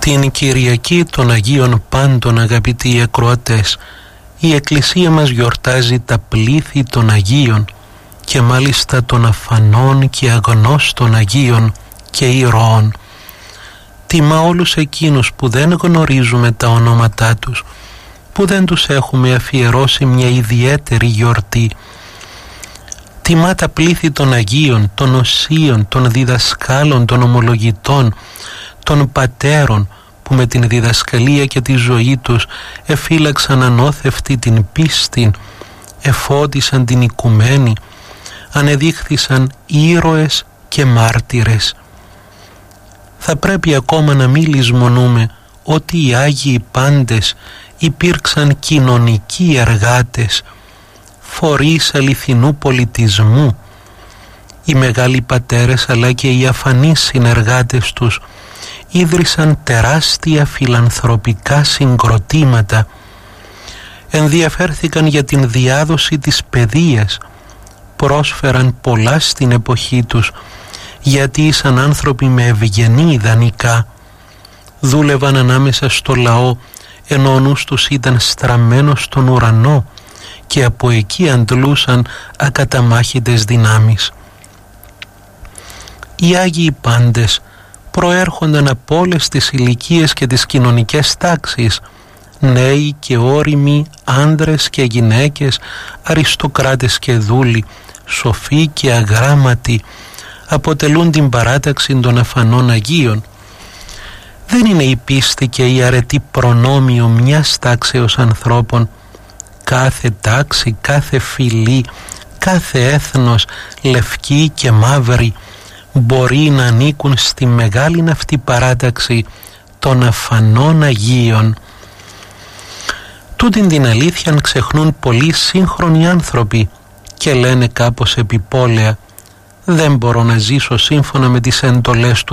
Την Κυριακή των Αγίων Πάντων, αγαπητοί ακροατές, η Εκκλησία μας γιορτάζει τα πλήθη των Αγίων και μάλιστα των αφανών και αγνώστων Αγίων και ηρώων. Τιμά όλους εκείνους που δεν γνωρίζουμε τα ονόματά τους, που δεν τους έχουμε αφιερώσει μια ιδιαίτερη γιορτή. Τιμά τα πλήθη των Αγίων, των Οσίων, των διδασκάλων, των ομολογητών, των πατέρων, που με την διδασκαλία και τη ζωή τους εφύλαξαν ανώθευτη την πίστη, εφώτισαν την οικουμένη, ανεδείχθησαν ήρωες και μάρτυρες. Θα πρέπει ακόμα να μην λησμονούμε ότι οι Άγιοι πάντες υπήρξαν κοινωνικοί εργάτες, φορείς αληθινού πολιτισμού. Οι μεγάλοι πατέρες αλλά και οι αφανείς συνεργάτες τους ίδρυσαν τεράστια φιλανθρωπικά συγκροτήματα, ενδιαφέρθηκαν για την διάδοση της παιδείας, πρόσφεραν πολλά στην εποχή τους γιατί ήσαν άνθρωποι με ευγενή ιδανικά, δούλευαν ανάμεσα στο λαό ενώ ο νους τους ήταν στραμμένος στον ουρανό και από εκεί αντλούσαν ακαταμάχητες δυνάμεις. Οι Άγιοι πάντες προέρχονταν από όλες τις ηλικίες και τις κοινωνικές τάξεις, νέοι και όριμοι, άνδρες και γυναίκες, αριστοκράτες και δούλοι, σοφοί και αγράμματοι, αποτελούν την παράταξη των αφανών Αγίων. Δεν είναι η πίστη και η αρετή προνόμιο μιας τάξεως ανθρώπων. Κάθε τάξη, κάθε φυλή, κάθε έθνος, λευκή και μαύρη, μπορεί να ανήκουν στη μεγάλη αυτή παράταξη των αφανών Αγίων. Τούτην την αλήθεια ξεχνούν πολλοί σύγχρονοι άνθρωποι και λένε κάπως επιπόλαια: δεν μπορώ να ζήσω σύμφωνα με τις εντολές του